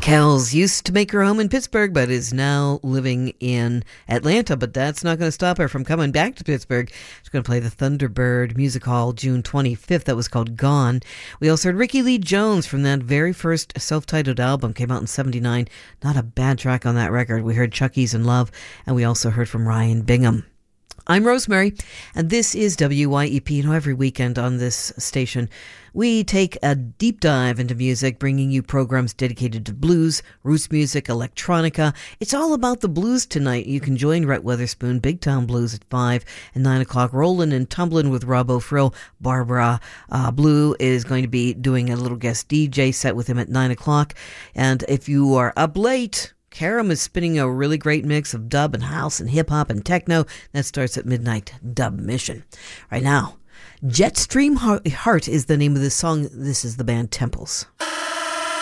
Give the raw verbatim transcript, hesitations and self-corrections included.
Kells used to make her home in Pittsburgh, but is now living in Atlanta. But that's not going to stop her from coming back to Pittsburgh. She's going to play the Thunderbird Music Hall June twenty-fifth. That was called Gone. We also heard Ricky Lee Jones from that very first self-titled album. Came out in seventy-nine. Not a bad track on that record. We heard Chucky's in Love, and we also heard from Ryan Bingham. I'm Rosemary, and this is W Y E P. You know, every weekend on this station, we take a deep dive into music, bringing you programs dedicated to blues, roots music, electronica. It's all about the blues tonight. You can join Rhett Weatherspoon, Big Town Blues at five and nine o'clock. Rollin' and Tumblin' with Rob O'Frill. Barbara uh, Blue is going to be doing a little guest D J set with him at nine o'clock. And if you are up late, Karam is spinning a really great mix of dub and house and hip-hop and techno. That starts at midnight. Dub Mission. Right now, Jetstream Heart is the name of this song. This is the band Temples.